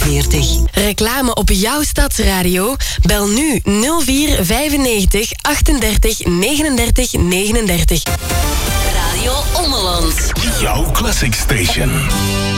45. Reclame op jouw stadsradio? Bel nu 04 95 38 39 39. Radio Ommeland. Jouw Classic Station.